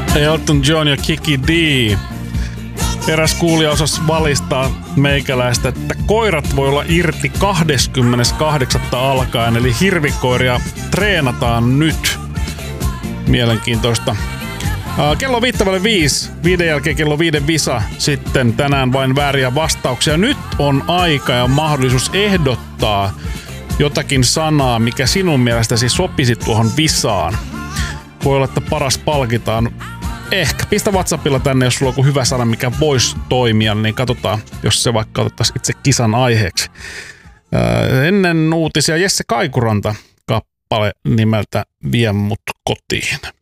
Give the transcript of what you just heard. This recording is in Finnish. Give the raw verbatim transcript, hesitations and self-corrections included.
Elton John ja Kiki D. Eräs kuulija osasi valistaa meikäläistä, että koirat voi olla irti kahdeskymmeneskahdeksas alkaen, eli hirvikoiria treenataan nyt. Mielenkiintoista. Kello viittävälle viisi, viiden jälkeen kello viiden visa, sitten tänään vain vääriä vastauksia. Nyt on aika ja mahdollisuus ehdottaa jotakin sanaa, mikä sinun mielestäsi sopisi tuohon visaan. Voi olla, että paras palkitaan. Ehkä. Pistä WhatsAppilla tänne, jos sulla on joku hyvä sana, mikä voisi toimia, niin katsotaan, jos se vaikka otettaisiin itse kisan aiheeksi. Ää, ennen uutisia Jesse Kaikuranta kappale nimeltä Vie mut kotiin.